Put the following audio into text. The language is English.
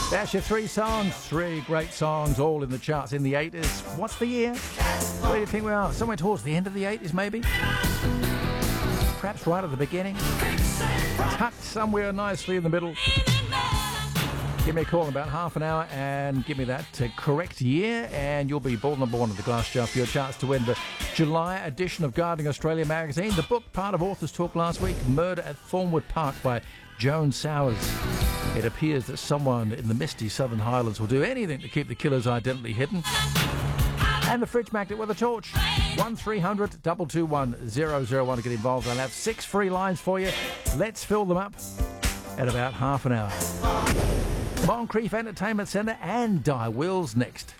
That's your three songs. Three great songs, all in the charts in the 80s. What's the year? Where do you think we are? Somewhere towards the end of the 80s, maybe? Perhaps right at the beginning? Tucked somewhere nicely in the middle. Give me a call in about half an hour and give me that correct year, and you'll be born of the glass jar for your chance to win the July edition of Gardening Australia magazine. The book, part of Authors Talk last week, Murder at Thornwood Park by Joan Sowers. It appears that someone in the misty Southern Highlands will do anything to keep the killer's identity hidden. And the fridge magnet with a torch. 1300 221 001 to get involved. I'll have 6 free lines for you. Let's fill them up at about half an hour. Moncrief Entertainment Centre and Die Wills next.